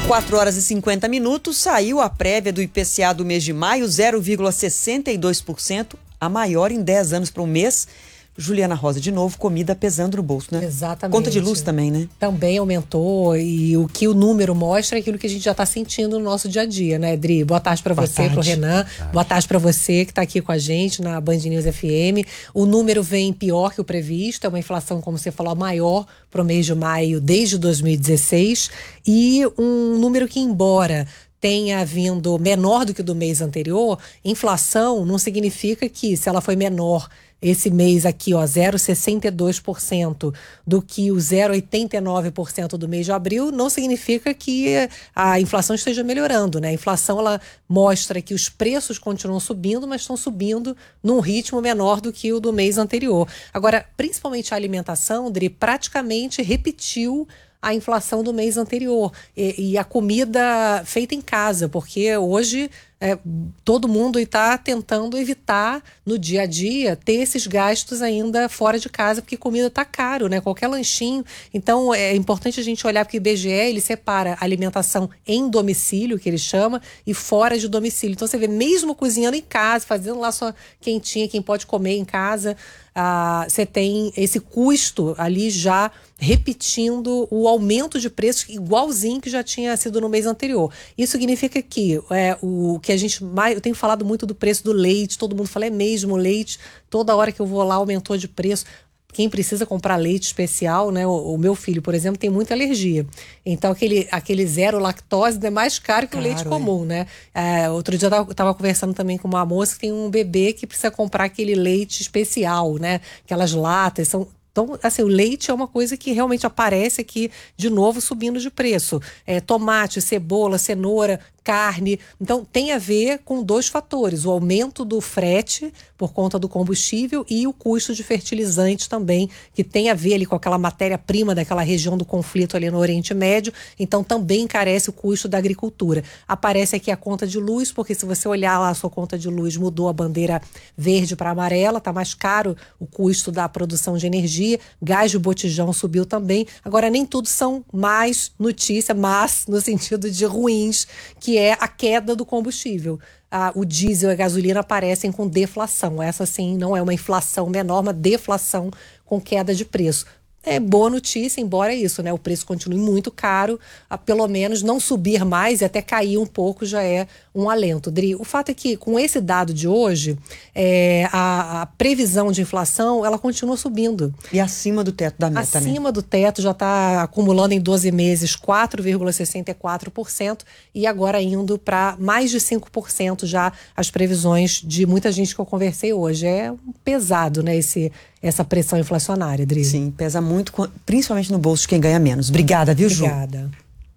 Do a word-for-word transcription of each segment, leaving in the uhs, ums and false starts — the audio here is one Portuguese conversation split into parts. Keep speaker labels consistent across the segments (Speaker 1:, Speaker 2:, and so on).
Speaker 1: quatro horas e cinquenta minutos, saiu a prévia do I P C A do mês de maio, zero vírgula sessenta e dois por cento, a maior em dez anos para um mês. Juliana Rosa, de novo, comida pesando no bolso, né?
Speaker 2: Exatamente.
Speaker 1: Conta de luz também, né?
Speaker 2: Também aumentou, e o que o número mostra é aquilo que a gente já está sentindo no nosso dia a dia, né, Dri? Boa tarde para você, para o Renan. Tarde. Boa tarde para você que está aqui com a gente na Band News F M. O número vem pior que o previsto, é uma inflação, como você falou, maior para o mês de maio desde dois mil e dezesseis, e um número que, embora tenha vindo menor do que o do mês anterior, inflação não significa que, se ela foi menor esse mês aqui, ó, zero vírgula sessenta e dois por cento do que o zero vírgula oitenta e nove por cento do mês de abril, não significa que a inflação esteja melhorando, né? A inflação, ela mostra que os preços continuam subindo, mas estão subindo num ritmo menor do que o do mês anterior. Agora, principalmente a alimentação, Dri, praticamente repetiu a inflação do mês anterior. E, e a comida feita em casa, porque hoje é, todo mundo está tentando evitar no dia a dia ter esses gastos ainda fora de casa, porque comida está caro, né? Qualquer lanchinho. Então é importante a gente olhar, porque o I B G E ele separa alimentação em domicílio, que ele chama, e fora de domicílio. Então você vê, mesmo cozinhando em casa, fazendo lá sua quentinha, quem pode comer em casa, ah, você tem esse custo ali já repetindo o aumento de preços igualzinho que já tinha sido no mês anterior. Isso significa que é, o que a gente mais... Eu tenho falado muito do preço do leite, todo mundo fala, é mesmo, leite, toda hora que eu vou lá aumentou de preço. Quem precisa comprar leite especial, né? O, o meu filho, por exemplo, tem muita alergia. Então, aquele, aquele zero lactose é mais caro que claro, o leite comum, é. né? É, outro dia eu estava conversando também com uma moça que tem um bebê que precisa comprar aquele leite especial, né? Aquelas latas, são... Então, assim, o leite é uma coisa que realmente aparece aqui, de novo, subindo de preço. É, tomate, cebola, cenoura, carne. Então, tem a ver com dois fatores. O aumento do frete por conta do combustível e o custo de fertilizantes também, que tem a ver ali com aquela matéria-prima daquela região do conflito ali no Oriente Médio. Então, também encarece o custo da agricultura. Aparece aqui a conta de luz, porque se você olhar lá a sua conta de luz, mudou a bandeira verde para amarela, está mais caro o custo da produção de energia. Gás de botijão subiu também. Agora, nem tudo são mais notícia, mas no sentido de ruins, que é a queda do combustível. Ah, o diesel e a gasolina aparecem com deflação. Essa, sim, não é uma inflação menor, uma deflação com queda de preço. É boa notícia, embora isso, né? O preço continue muito caro, a pelo menos não subir mais e até cair um pouco já é um alento. Dri, o fato é que com esse dado de hoje, é, a, a previsão de inflação, ela continua subindo.
Speaker 1: E acima do teto da meta,
Speaker 2: Acima
Speaker 1: né?
Speaker 2: do teto, já está acumulando em doze meses quatro vírgula sessenta e quatro por cento e agora indo para mais de cinco por cento já as previsões de muita gente que eu conversei hoje. É pesado, né, esse, essa pressão inflacionária, Dri.
Speaker 1: Sim, pesa muito, principalmente no bolso de quem ganha menos. Obrigada, viu, Ju?
Speaker 2: Obrigada.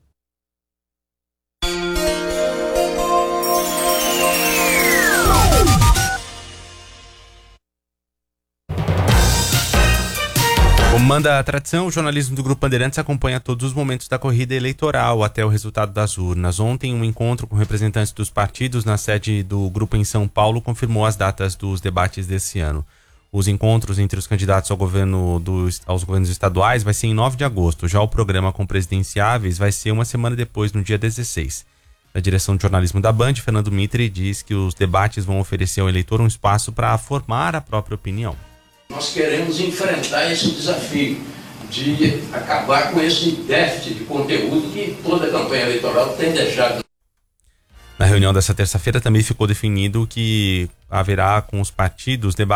Speaker 3: Como manda a tradição, o jornalismo do Grupo Bandeirantes acompanha todos os momentos da corrida eleitoral até o resultado das urnas. Ontem, um encontro com representantes dos partidos na sede do Grupo em São Paulo confirmou as datas dos debates desse ano. Os encontros entre os candidatos ao governo dos, aos governos estaduais vai ser em nove de agosto. Já o programa com presidenciáveis vai ser uma semana depois, no dia dezesseis. Da direção de jornalismo da Band, Fernando Mitre diz que os debates vão oferecer ao eleitor um espaço para formar a própria opinião.
Speaker 4: Nós queremos enfrentar esse desafio de acabar com esse déficit de conteúdo que toda a campanha eleitoral tem deixado.
Speaker 3: Na reunião dessa terça-feira também ficou definido que haverá com os partidos debates